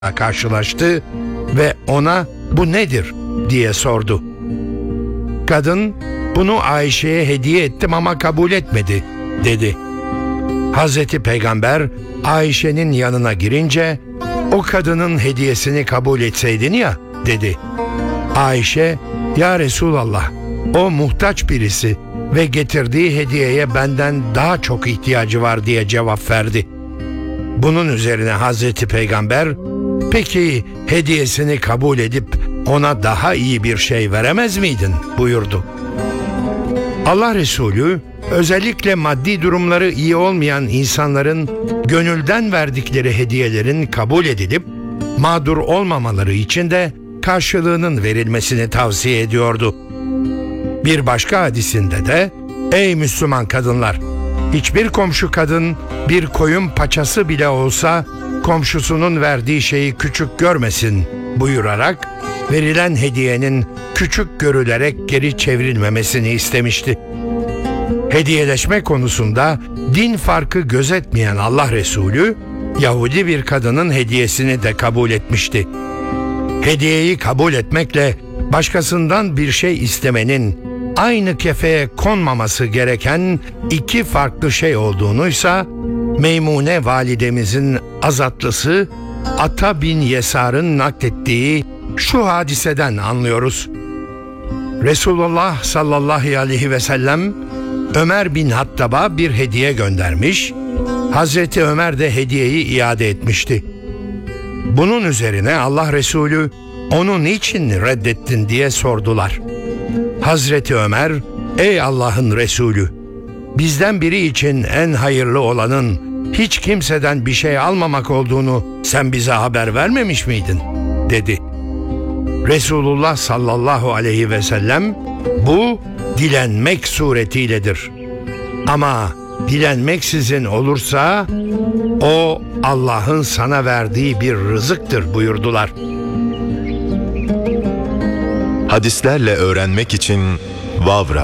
karşılaştı ve ona "Bu nedir?" diye sordu. Kadın, "Bunu Ayşe'ye hediye ettim ama kabul etmedi," dedi. Hazreti Peygamber Ayşe'nin yanına girince, "O kadının hediyesini kabul etseydin ya," dedi. Ayşe, "Ya Resulallah, o muhtaç birisi ve getirdiği hediyeye benden daha çok ihtiyacı var," diye cevap verdi. Bunun üzerine Hazreti Peygamber, "Peki hediyesini kabul edip ona daha iyi bir şey veremez miydin?" buyurdu. Allah Resulü özellikle maddi durumları iyi olmayan insanların gönülden verdikleri hediyelerin kabul edilip mağdur olmamaları için de karşılığının verilmesini tavsiye ediyordu. Bir başka hadisinde de, "Ey Müslüman kadınlar! Hiçbir komşu kadın bir koyun paçası bile olsa komşusunun verdiği şeyi küçük görmesin," buyurarak verilen hediyenin küçük görülerek geri çevrilmemesini istemişti. Hediyeleşme konusunda din farkı gözetmeyen Allah Resulü, Yahudi bir kadının hediyesini de kabul etmişti. Hediyeyi kabul etmekle başkasından bir şey istemenin aynı kefeye konmaması gereken iki farklı şey olduğunuysa, Meymune validemizin azatlısı Ata bin Yesar'ın naklettiği şu hadiseden anlıyoruz. Resulullah sallallahu aleyhi ve sellem Ömer bin Hattab'a bir hediye göndermiş, Hazreti Ömer de hediyeyi iade etmişti. Bunun üzerine Allah Resulü, "Onu niçin reddettin?" diye sordular. Hazreti Ömer, "Ey Allah'ın Resulü, bizden biri için en hayırlı olanın hiç kimseden bir şey almamak olduğunu sen bize haber vermemiş miydin?" dedi. Resulullah sallallahu aleyhi ve sellem, "Bu dilenmek suretiyledir. Ama dilenmeksizin olursa o Allah'ın sana verdiği bir rızıktır," buyurdular. Hadislerle öğrenmek için Vav